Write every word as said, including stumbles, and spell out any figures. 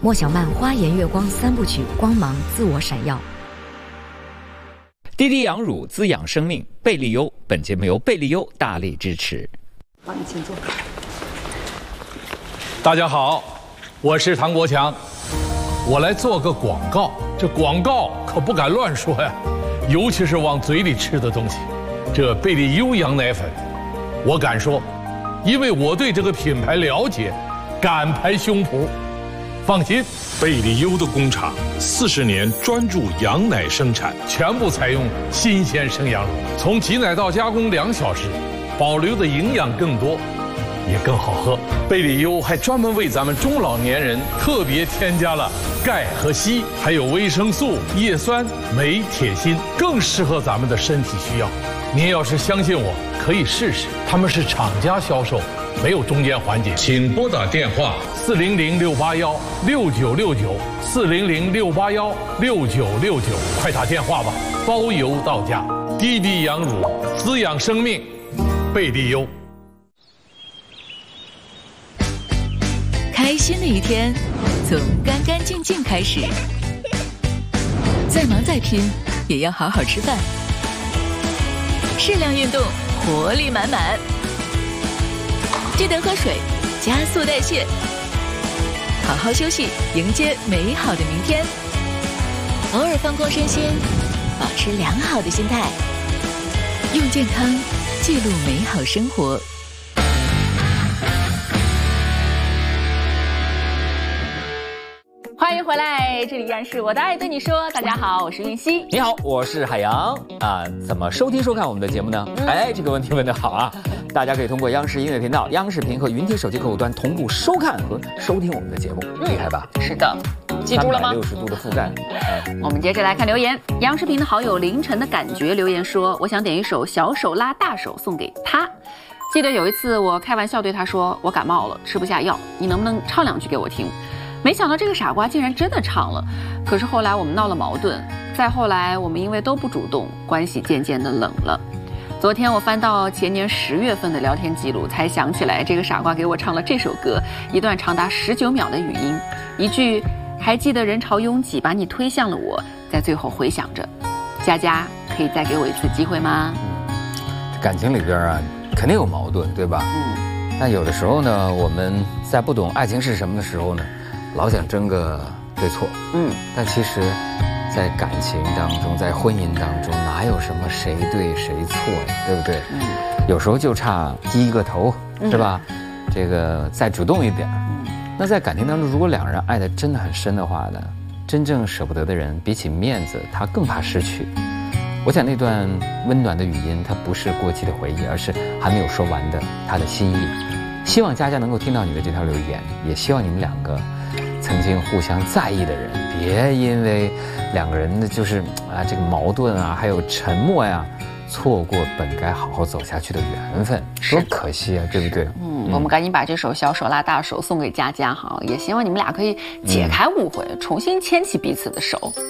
莫小曼花颜月光三部曲，光芒自我闪耀。 滴滴羊乳滋养生命，贝利优。本节目由贝利优大力支持。 好，你请坐。 大家好，我是唐国强，我来做个广告。这广告可不敢乱说呀，尤其是往嘴里吃的东西。这贝利优羊奶粉，我敢说，因为我对这个品牌了解，敢拍胸脯。放心， 贝利优的工厂四十年专注羊奶生产， 全部采用新鲜生羊乳，从挤奶到加工两小时，保留的营养更多，也更好喝。贝利优还专门为咱们中老年人特别添加了钙和硒，还有维生素、叶酸、镁、铁、锌，更适合咱们的身体需要。您要是相信我，可以试试。他们是厂家销售，没有中间环节。请拨打电话四零零六八幺六九六九四零零六八幺六九六九，快打电话吧，包邮到家。滴滴羊乳滋养生命，贝利优。 开心的一天从干干净净开始，再忙再拼也要好好吃饭，适量运动，活力满满。记得喝水，加速代谢，好好休息，迎接美好的明天。偶尔放空身心，保持良好的心态，用健康记录美好生活。 欢迎回来，这里依然是我的爱对你说。大家好，我是云溪。 你好，我是海洋啊。怎么收听收看我们的节目呢？嗯、哎，这个问题问得好啊！大家可以通过央视音乐频道、央视频和云听手机客户端同步收看和收听我们的节目，嗯、厉害吧？ 是的，记住了吗？ 六十度的覆盖。 嗯、我们接着来看留言。央视频的好友凌晨的感觉留言说：“我想点一首《小手拉大手》送给他。记得有一次我开玩笑对他说，我感冒了，吃不下药，你能不能唱两句给我听？”没想到这个傻瓜竟然真的唱了，可是后来我们闹了矛盾，再后来我们因为都不主动，关系渐渐的冷了。昨天我翻到前年十月份的聊天记录，才想起来这个傻瓜给我唱了这首歌，一段长达十九秒的语音，一句还记得人潮拥挤把你推向了我，在最后回想着，佳佳可以再给我一次机会吗？ 嗯，感情里边啊肯定有矛盾，对吧？嗯，但有的时候呢，我们在不懂爱情是什么的时候呢，老想争个对错，嗯，但其实，在感情当中，在婚姻当中，哪有什么谁对谁错呀，对不对？嗯，有时候就差低一个头，是吧？嗯、这个再主动一点。嗯，那在感情当中，如果两人爱得真的很深的话呢，真正舍不得的人，比起面子，他更怕失去。我想那段温暖的语音，它不是过期的回忆，而是还没有说完的他的心意。希望佳佳能够听到你的这条留言，也希望你们两个曾经互相在意的人，别因为两个人的就是啊这个矛盾啊，还有沉默呀，错过本该好好走下去的缘分，多可惜啊，对不对？ 嗯，嗯我们赶紧把这首《小手拉大手》送给佳佳哈，也希望你们俩可以解开误会，嗯、重新牵起彼此的手。